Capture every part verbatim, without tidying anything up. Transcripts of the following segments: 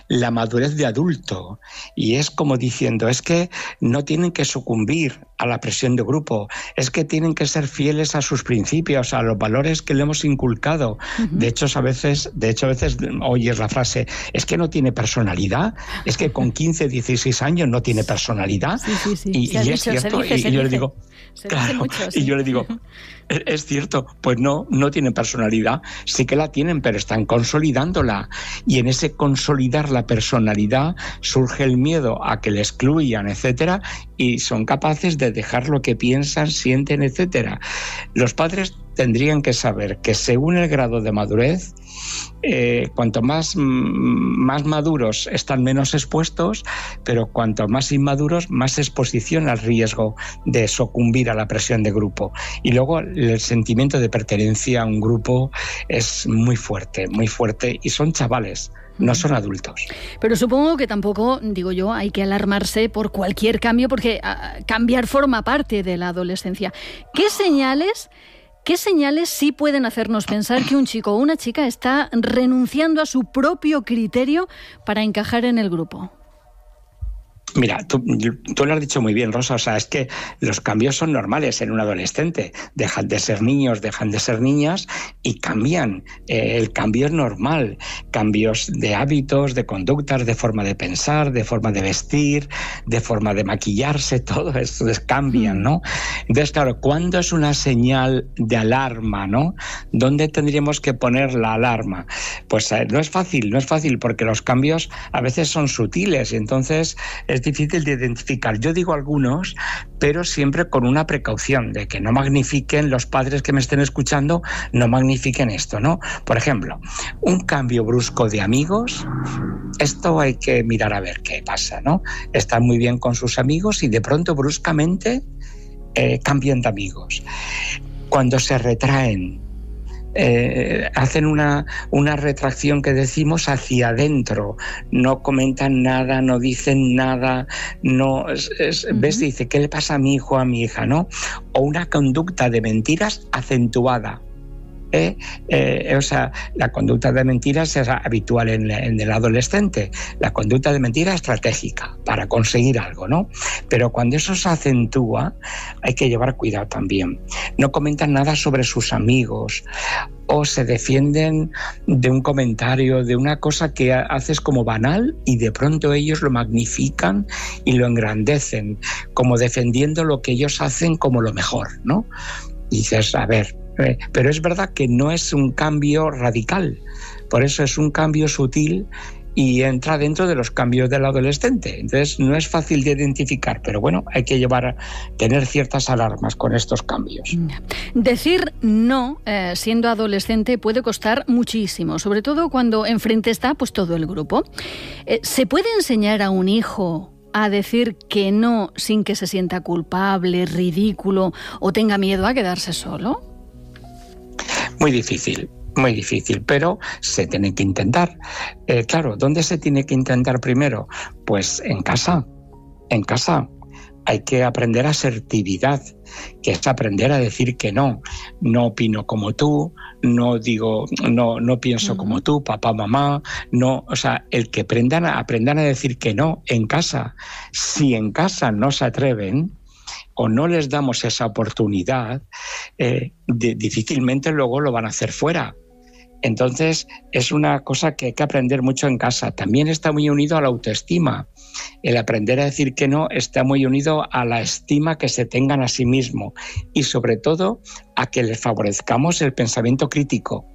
la madurez de adulto. Y es como diciendo, es que no tienen que sucumbir a la presión de grupo, es que tienen que ser fieles a sus principios, a los valores que le hemos inculcado. Uh-huh. De hecho, a veces, de hecho, a veces oyes la frase, es que no tiene personalidad, es que con quince, dieciséis años no tiene personalidad. Sí, sí, sí. Y, y es dicho, cierto, dice, y, y yo le digo, se claro, mucho, sí. y yo le digo, es cierto, pues no, no tienen personalidad, sí que la tienen, pero están consolidándola. Y en ese consolidar la personalidad surge el miedo a que le excluyan, etcétera, y son capaces de dejar lo que piensan, sienten, etcétera. Los padres tendrían que saber que según el grado de madurez, eh, cuanto más, más maduros están menos expuestos, pero cuanto más inmaduros, más exposición al riesgo de sucumbir a la presión de grupo. Y luego el sentimiento de pertenencia a un grupo es muy fuerte, muy fuerte, y son chavales. No son adultos. Pero supongo que tampoco, digo yo, hay que alarmarse por cualquier cambio, porque uh, cambiar forma parte de la adolescencia. ¿Qué señales, qué señales sí pueden hacernos pensar que un chico o una chica está renunciando a su propio criterio para encajar en el grupo? Mira, tú, tú lo has dicho muy bien, Rosa, o sea, es que los cambios son normales en un adolescente. Dejan de ser niños, dejan de ser niñas y cambian. Eh, el cambio es normal. Cambios de hábitos, de conductas, de forma de pensar, de forma de vestir, de forma de maquillarse, todo eso cambian, ¿no? Entonces, claro, ¿cuándo es una señal de alarma, no? ¿Dónde tendríamos que poner la alarma? Pues eh, no es fácil, no es fácil, porque los cambios a veces son sutiles y entonces es difícil de identificar. Yo digo algunos, pero siempre con una precaución de que no magnifiquen, los padres que me estén escuchando, no magnifiquen esto, ¿no? Por ejemplo, un cambio brusco de amigos, esto hay que mirar a ver qué pasa, ¿no? Están muy bien con sus amigos y de pronto bruscamente eh, cambian de amigos. Cuando se retraen, Eh, hacen una, una retracción que decimos hacia adentro, no comentan nada, no dicen nada, no es, es, uh-huh. ves, dice, ¿qué le pasa a mi hijo o a mi hija? ¿No? O una conducta de mentiras acentuada. Eh, eh, o sea, la conducta de mentiras es habitual en, en el adolescente, la conducta de mentira estratégica para conseguir algo, ¿no? Pero cuando eso se acentúa, hay que llevar cuidado también. No comentan nada sobre sus amigos o se defienden de un comentario, de una cosa que haces como banal y de pronto ellos lo magnifican y lo engrandecen, como defendiendo lo que ellos hacen como lo mejor, ¿no? Y dices, a ver, Eh, pero es verdad que no es un cambio radical, por eso es un cambio sutil y entra dentro de los cambios del adolescente. Entonces no es fácil de identificar, pero bueno, hay que llevar, tener ciertas alarmas con estos cambios. Decir no eh, siendo adolescente puede costar muchísimo, sobre todo cuando enfrente está pues todo el grupo. Eh, ¿Se puede enseñar a un hijo a decir que no sin que se sienta culpable, ridículo o tenga miedo a quedarse solo? Muy difícil, muy difícil, pero se tiene que intentar. Eh, claro, ¿dónde se tiene que intentar primero? Pues en casa, en casa. Hay que aprender asertividad, que es aprender a decir que no. No opino como tú, no digo, no, no pienso uh-huh. como tú, papá, mamá, no, o sea, el que aprendan a, aprendan a decir que no en casa. Si en casa no se atreven, o no les damos esa oportunidad, eh, de, difícilmente luego lo van a hacer fuera. Entonces, es una cosa que hay que aprender mucho en casa. También está muy unido a la autoestima. El aprender a decir que no está muy unido a la estima que se tengan a sí mismo y, sobre todo, a que les favorezcamos el pensamiento crítico.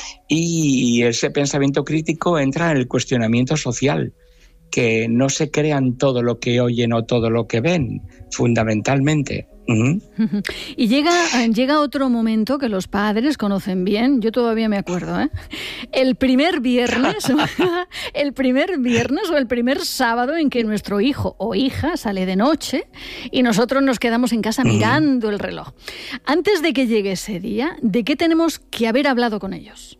Y ese pensamiento crítico entra en el cuestionamiento social, que no se crean todo lo que oyen o todo lo que ven, fundamentalmente. Uh-huh. Y llega, llega otro momento que los padres conocen bien, yo todavía me acuerdo, ¿eh? El primer viernes, el primer viernes o el primer sábado en que nuestro hijo o hija sale de noche y nosotros nos quedamos en casa uh-huh. mirando el reloj. Antes de que llegue ese día, ¿de qué tenemos que haber hablado con ellos?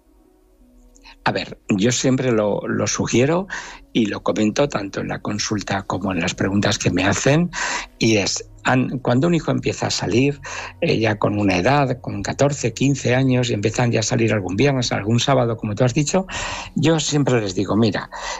A ver, yo siempre lo, lo sugiero y lo comento tanto en la consulta como en las preguntas que me hacen, y es, cuando un hijo empieza a salir, eh, ya con una edad, con catorce, quince años, y empiezan ya a salir algún viernes, algún sábado, como tú has dicho, yo siempre les digo, mira,